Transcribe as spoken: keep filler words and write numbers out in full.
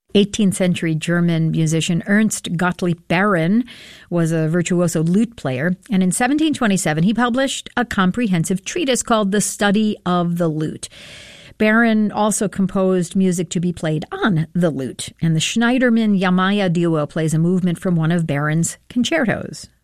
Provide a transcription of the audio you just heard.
eighteenth century German musician Ernst Gottlieb Baron was a virtuoso lute player, and in seventeen twenty-seven he published a comprehensive treatise called The Study of the Lute. Baron also composed music to be played on the lute, and the Schneiderman-Yamaya duo plays a movement from one of Baron's concertos.